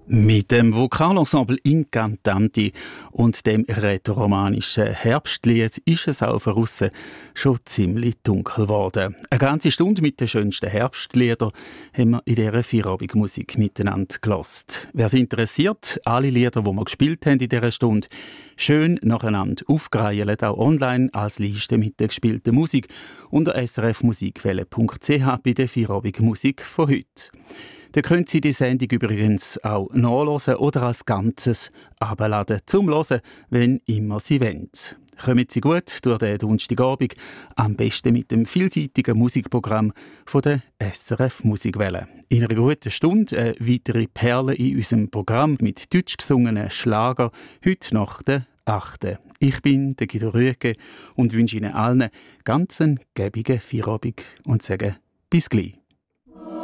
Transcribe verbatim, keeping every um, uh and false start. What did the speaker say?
Mit dem Vokalensemble Incantanti und dem rätoromanischen Herbstlied ist es auch draussen schon ziemlich dunkel geworden. Eine ganze Stunde mit den schönsten Herbstliedern haben wir in dieser Feierabendmusik miteinander gehört. Wer es interessiert, alle Lieder, die wir gespielt haben in dieser Stunde, schön nacheinander aufgereiht, auch online als Liste mit der gespielten Musik unter s r f musikwelle punkt c h bei der Feierabendmusik von heute. Da können Sie die Sendung übrigens auch nachhören oder als Ganzes abladen zum Hören, wenn immer Sie wollen. Kommen Sie gut durch den Donnerstagabend, am besten mit dem vielseitigen Musikprogramm von der S R F Musikwelle. In einer guten Stunde eine weitere Perle in unserem Programm mit deutsch gesungenen Schlager, heute nach der achten. Ich bin der Guido Rüegge und wünsche Ihnen allen ganz einen gäbigen Feierabend und sage bis gleich.